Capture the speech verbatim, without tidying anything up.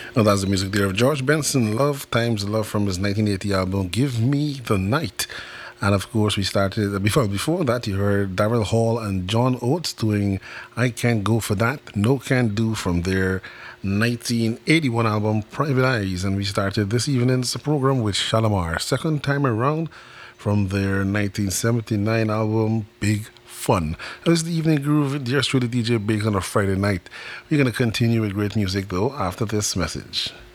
Now that's the music there of George Benson, Love Times Love from his nineteen eighty album, Give Me the Night. And of course, we started, uh, before before that, you heard Daryl Hall and John Oates doing I Can't Go For That, No Can Do from their nineteen eighty-one album, Private Eyes. And we started this evening's program with Shalimar, second time around from their nineteen seventy-nine album, Big Fun. This is the evening groove, dear truly D J Biggs on a Friday night. We're going to continue with great music though after this message.